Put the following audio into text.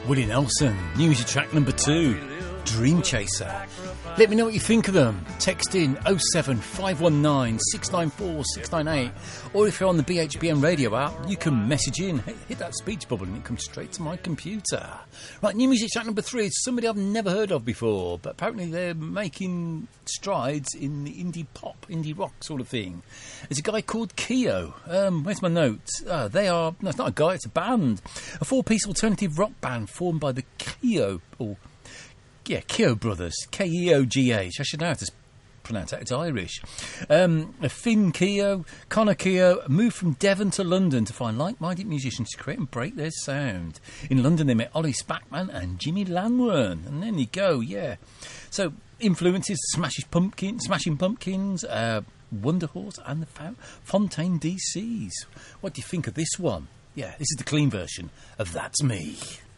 Willie Nelson, new music track number 2, Dream Chaser. Let me know what you think of them. Text in 07519 694 698, or if you're on the BHBN radio app, you can message in, hit that speech bubble and it comes straight to my computer. Right, new music track number 3 is somebody I've never heard of before, but apparently they're making strides in the indie pop, indie rock sort of thing. It's a guy called Keo. Where's my notes? No, it's not a guy, it's a band. A 4-piece alternative rock band formed by the Keo Brothers, Keogh. I should know how to pronounce that, it's Irish. Finn Keo, Connor Keo moved from Devon to London to find like-minded musicians to create and break their sound. In London they met Ollie Spackman and Jimmy Lanwern, and then you go, yeah. So influences, Smashing Pumpkins, Wonderhorse and the Fontaine DCs. What do you think of this one? Yeah, this is the clean version of That's Me.